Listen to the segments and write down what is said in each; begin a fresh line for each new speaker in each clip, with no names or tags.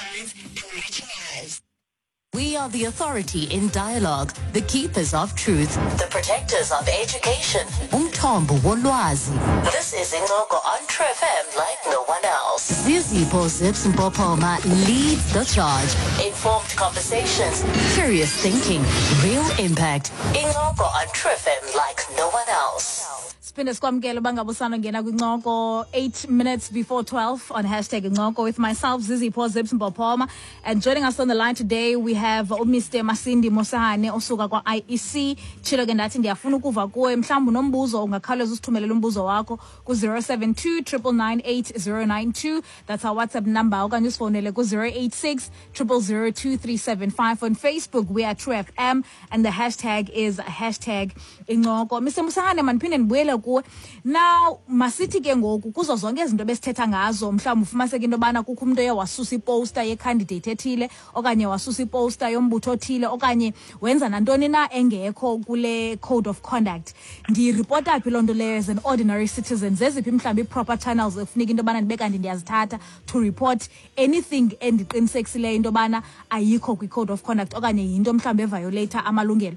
live, enriching lives.
We are the authority in dialogue, the keepers of truth, the protectors of education. Umthombo wolwazi. This is Ingoko on True FM like no one else. Zizipho Zips Mpopoma leads the charge. Informed conversations, curious thinking, real impact. Ingoko on True FM like no one else.
Siphinde sikwamkele bangabusana ngena kwincoko 8 minutes before 12 on hashtag Incoko with myself, Zizipho Zips Mpopoma. And joining us on the line today, we have Mr. Masindi Mosahane osuka kwa IEC. Chilo ke ndathi ndiyafuna ukuva kuwe mhlawumbe unombuzo ungakhawuleza usithumelele umbuzo wakho ku 072 998 092. That's our WhatsApp number. Okanye usifonele ku 086 000 2375. On Facebook we are True FM and the hashtag is hashtag Incoko. Mr. Mosahane, mandiphinde ndibuyele kuwe. Now masithi ke ngoku kuzo zonke izinto besithetha ngazo mhlawumbe ufumaseke into bana kukho umuntu oye wasusa iposter ye-candidate ethile okanye wasusa iposter yombutho othile okanye wenza nantoni na engekho kule code of conduct. Ndiripota phi loo nto leyo as an ordinary citizen? Zeziphi mhlawumbe i-proper channels ekufuneka into bana ndibe kanti ndiyazithatha to report anything endiqinisekisileyo into bana ayikho kwi-code of conduct okanye yinto mhlawumbe eviolator amalungelo?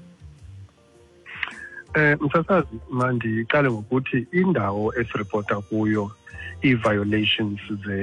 Msasazi, mandiqale ngokuthi indawo esiripota kuyo i-violations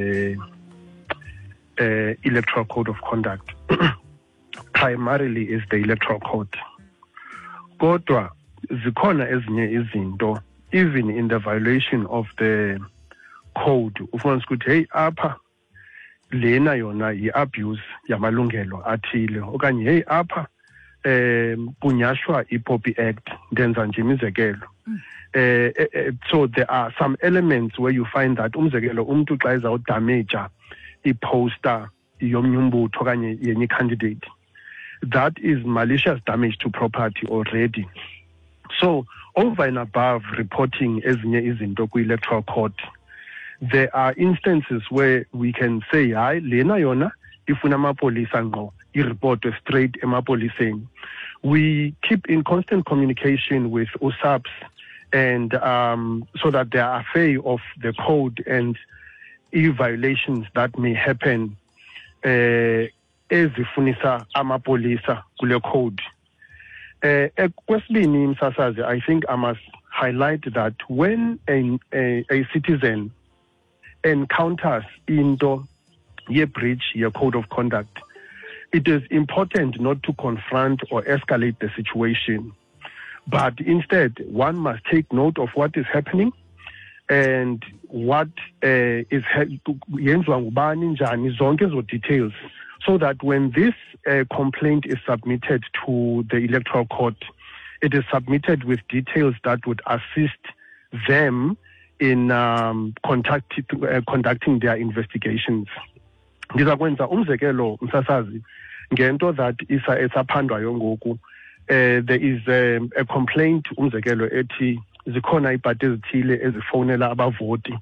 electoral code of conduct primarily is the electoral code. Kodwa zikhona ezinye izinto even in the violation of the code ufumanisa ukuthi hey apha lena yona yi-abuse yamalungelo athile okanye hey apha kunyashwa i-Poppy Act ndenza nje imizekelo. So there are some elements where you find that umzekelo umuntu xa ezawudamage i-poster yomnye umbutho okanye yenye candidate, that is malicious damage to property already. So over and above reporting ezinye izinto kwi-electoral court, there are instances where we can say hayi lena yona ifuna amapolisa ngqo i-report straight emapoliseni. We keep in constant communication with USAPS and so that they are aware of the code and violations that may happen ezifunisa amapolisa kule code. Kwesibini msasazi, I think I must highlight that when a citizen encounters into ye breach your code of conduct, it is important not to confront or escalate the situation, but instead one must take note of what is happening and what is yenziwa ngubani njani zonke ezo details, so that when this complaint is submitted to the electoral court, it is submitted with details that would assist them in conducting their investigations. Ngizakwenza umzekelo msasazi ngento that esaphandwayo ngoku. There is a complaint umzekelo ethi zikhona iipati ezithile ezifonela abavoti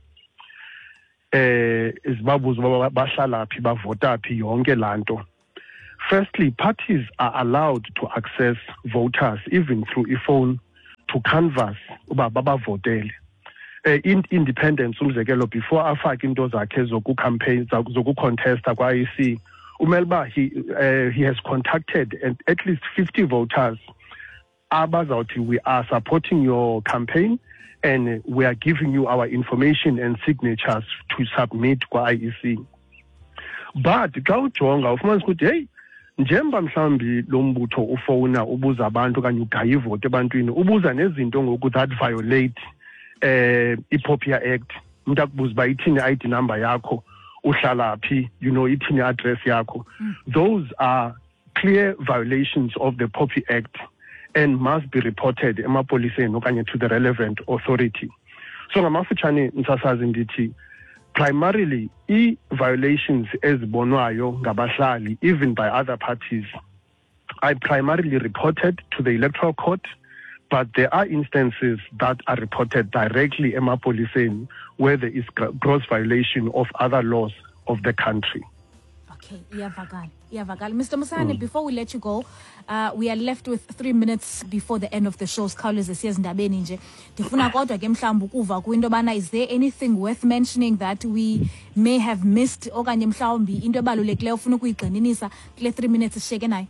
izibabuza bahlala phi bavota phi yonke lanto. Firstly, parties are allowed to access voters even through a phone to canvass uba babavotele. Independence umzekelo before afake into zakhe zokucampaign zokucontesta kwa-IEC umelba he has contacted at least 50 voters abazawuthi we are supporting your campaign and we are giving you our information and signatures to submit kwa-IEC. But xa ujonga ufumanisa ukuthi hey njemba mhlawumbi lo mbutho ufowuna ubuza abantu okanye ugaya ivote ebantwini ubuza nezinto ngoku that violate i-Poppy Act, umuntu akubuza uba ithini i-ID number yakho, uhlala phi, ithini address yakho. Those are clear violations of the Poppy Act and must be reported emapoliseni okanye to the relevant authority. So ngamafutshane msasazi ndithi primarily i-violations ezibonwayo ngabahlali even by other parties are primarily reported to the electoral court, but there are instances that are reported directly emapoliseni where there is gross violation of other laws of the country.
Okay, iyavakala. Mr. Mosahane, before we let you go, we are left with 3 minutes before the end of the show. Sikhawuleze siyezindabeni nje. Ndifuna kodwa ke mhlawumbi ukuva kwinto bana, is there anything worth mentioning that we may have missed okanye mhlawumbi into ebalulekileyo ufuna ukuyigxininisa kule 3 minutes sishiyeke nayo?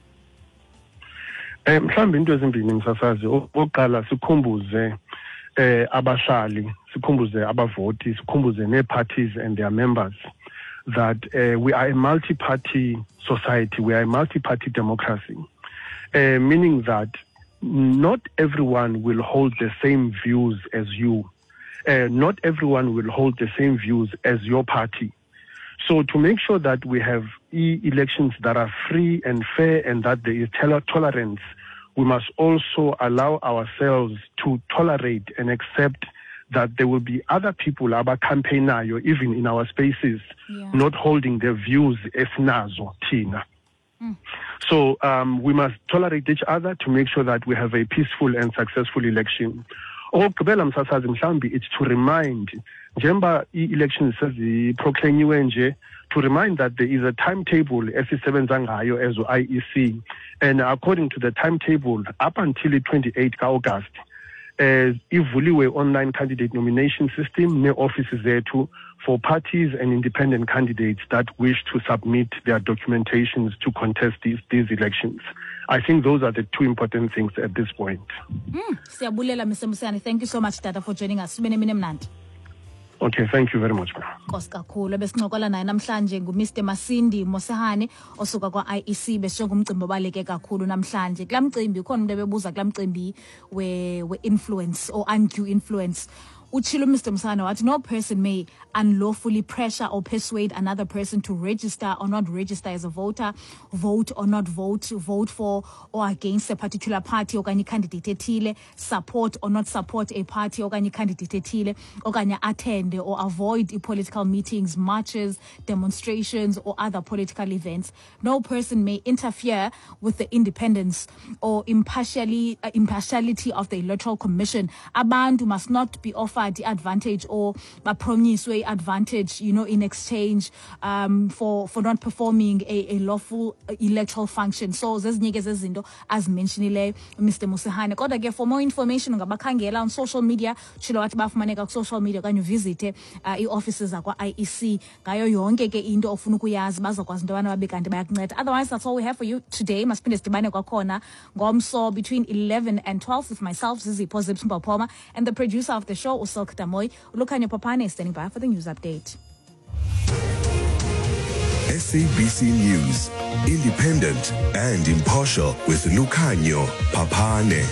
Mhlawumbi into ezimbini msasazi. Oqala sikhumbuze abahlali, sikhumbuze abavoti, sikhumbuze nee-parties and their members that we are a multi-party society, we are a multi-party democracy, meaning that not everyone will hold the same views as you. Not everyone will hold the same views as your party. So to make sure that we have elections that are free and fair and that there is tolerance, we must also allow ourselves to tolerate and accept that there will be other people, campaignayo, even in our spaces, not holding their views esinazo tina. So we must tolerate each other to make sure that we have a peaceful and successful election. It's to remind, njengoba elections proclaimiwe nje, to remind that there is a timetable esisebenza ngayo as IEC, and according to the timetable, up until the 28th August, ivuliwe online candidate nomination system ne offices zethu for parties and independent candidates that wish to submit their documentations to contest these elections. I think those are the two important things at this point.
Siyabulela Mr. Mosahane. Thank you so much, Tata, for joining us.
Okay, thank you very much.
Nkosi kakhulu. Besincokola naye namhlanje nguMr. Masindi Mosahane osuka kwa-IEC besisho ngumcimbi obaluleke kakhulu namhlanje. Kulaa mcimbi ukhona umuntu ebebuza kulaa mcimbi we-influence or undue influence. Uchilo Mr. Mosahane wathi no person may unlawfully pressure or persuade another person to register or not register as a voter, vote or not vote, vote for or against a particular party okanye candidate ethile, support or not support a party okanye candidate ethile, okanye attend or avoid political meetings, marches, demonstrations or other political events. No person may interfere with the independence or impartiality of the Electoral Commission. Abantu must not be offered the advantage or promise way advantage, in exchange for not performing a lawful electoral function. So zezinye zezinto as mentioned Mr. Mosahane. Kodwa ke for more information ungabakhangela on social media, chilo wathi bafumaneka ku social media kanye visite i-offices zakwa IEC ngayo yonke ke into ofuna ukuyazi bazokwazi into abana babe kanti bayakunceda. Otherwise, that's all we have for you today. Masiphinde sidibane kwakhona ngomso between 11 and 12 with myself, Zizipho Zipsmbophoma, and the producer of the show, Silk Damoy. Ulukhanya Papane is standing by for the news update.
SABC News, independent and impartial with Lukhanyo Papane.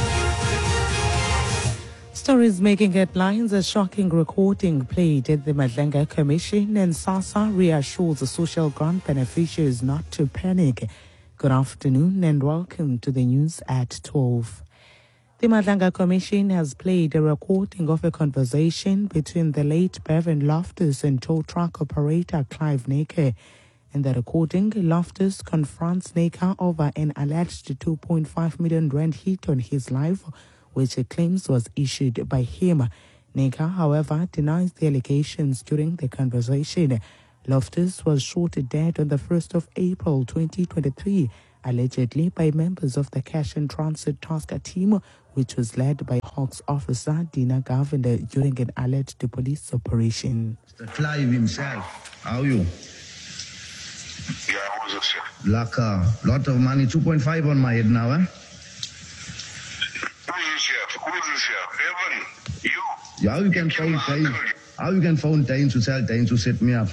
Stories making headlines: a shocking recording played at the Madlenga Commission, and SASSA reassures the social grant beneficiaries not to panic. Good afternoon and welcome to the news at 12. The Madlenga Commission has played a recording of a conversation between the late Bevan Loftus and tow truck operator Clive Naker. In the recording, Loftus confronts Naker over an alleged 2.5 million rand hit on his life, which he claims was issued by him. Naker, however, denies the allegations during the conversation. Loftus was shot dead on the 1st of April 2023, allegedly by members of the Cash and Transit Task Team, which was led by Hawks officer Dina Govender during an alleged police operation.
Mr. Clive himself, how are you?
Yeah, who's this here?
Like a lot of money, 2.5 on my head now, eh?
Who's this here? Who's this here? Evan, you?
Yeah, how you can phone Dane? How you can phone Dane to tell Dane to set me up?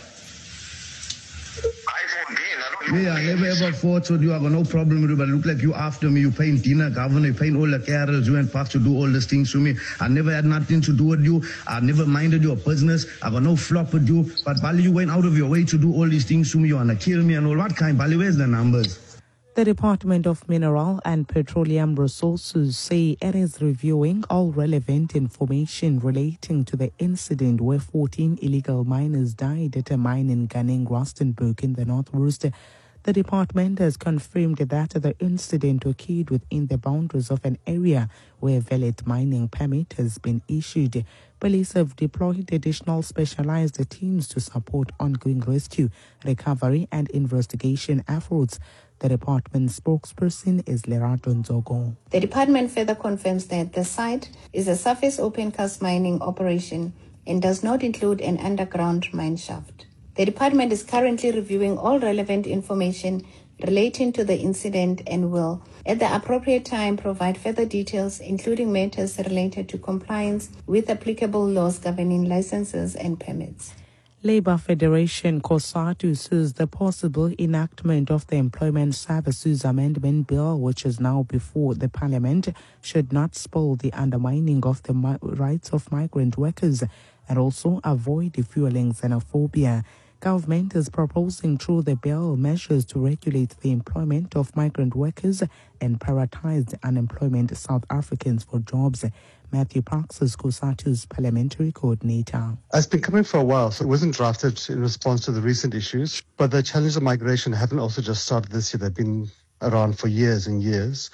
I phone Dane, I don't know.
Yeah, I never ever fought with you. I got no problem with you, but it look like you after me. You paying dinner, governor, you paying all the carers. You went back to do all these things to me. I never had nothing to do with you. I never minded your business. I got no flop with you. But Bali, you went out of your way to do all these things to me. You want to kill me and all. What kind? Bali, where's the numbers?
The Department of Mineral and Petroleum Resources say it is reviewing all relevant information relating to the incident where 14 illegal miners died at a mine in Gunning, Rustenburg in the northwest. The department has confirmed that the incident occurred within the boundaries of an area where a valid mining permit has been issued. Police have deployed additional specialized teams to support ongoing rescue, recovery and investigation efforts. The department spokesperson is Lerato Nzogo.
The department further confirms that the site is a surface open cast mining operation and does not include an underground mine shaft. The department is currently reviewing all relevant information relating to the incident and will, at the appropriate time, provide further details, including matters related to compliance with applicable laws governing licenses and permits.
Labour Federation COSATU says the possible enactment of the Employment Services Amendment Bill, which is now before the Parliament, should not spoil the undermining of the rights of migrant workers and also avoid fueling xenophobia. Government is proposing through the bill measures to regulate the employment of migrant workers and prioritize unemployment South Africans for jobs. Matthew Parks is COSATU's parliamentary coordinator.
It's been coming for a while, so it wasn't drafted in response to the recent issues. But the challenges of migration haven't also just started this year. They've been around for years and years.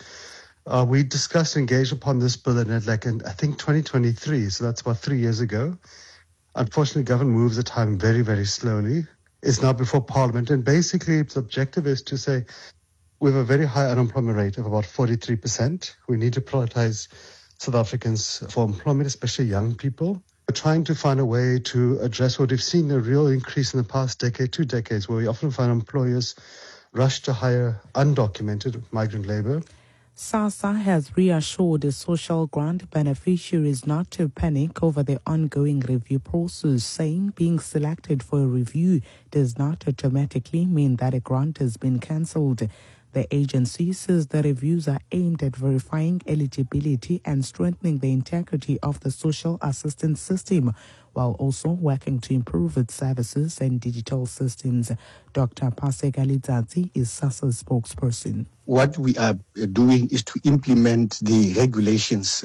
We discussed and engaged upon this bill in I think 2023, so that's about 3 years ago. Unfortunately, government moves the time very, very slowly. It's now before Parliament, and basically its objective is to say we have a very high unemployment rate of about 43%. We need to prioritize South Africans for employment, especially young people. We're trying to find a way to address what we've seen a real increase in the past decade, 2 decades, where we often find employers rush to hire undocumented migrant labor.
SASSA has reassured the social grant beneficiaries not to panic over the ongoing review process, saying being selected for a review does not automatically mean that a grant has been cancelled. The agency says the reviews are aimed at verifying eligibility and strengthening the integrity of the social assistance system, while also working to improve its services and digital systems. Dr. Paseka Litsatsi is SASSA's spokesperson.
What we are doing is to implement the regulations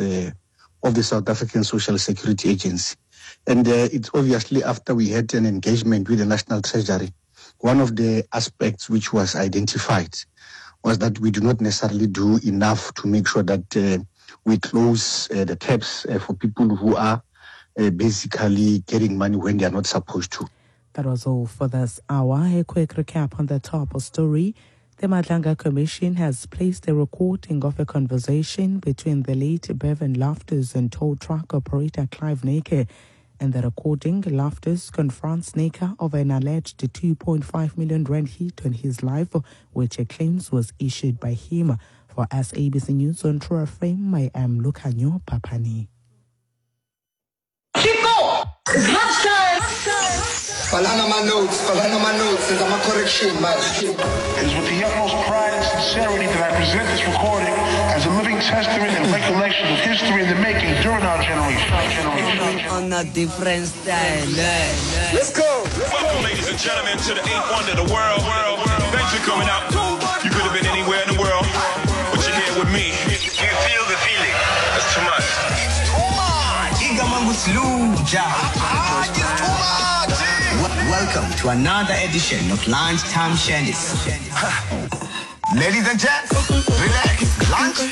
of the South African Social Security Agency. And it's obviously after we had an engagement with the National Treasury, one of the aspects which was identified was that we do not necessarily do enough to make sure that we close the taps for people who are basically getting money when they are not supposed to.
That was all for this hour. A quick recap on the top of story. The Madlanga Commission has placed a recording of a conversation between the late Bevan Loftus and tow truck operator Clive Naker. In the recording, Loftus confronts Naker over an alleged 2.5 million rand hit on his life, which he claims was issued by him. For SABC News on True FM, I am Lukanyo Papani.
Chico! It's lunchtime! Balana my notes, there's a correction, man.
It is with the utmost pride and sincerity that I present this recording as a living testament and recollection of history in the making during our generation.
On a different style.
Let's go! Welcome, ladies and gentlemen, to the eighth wonder of the world. Thanks for coming out. You could have been anywhere in the world, but you're here with me. Do you feel the feeling? That's too much.
It's too much! Welcome to another edition of Lunchtime Shandies. Ladies and gents, relax. Lunch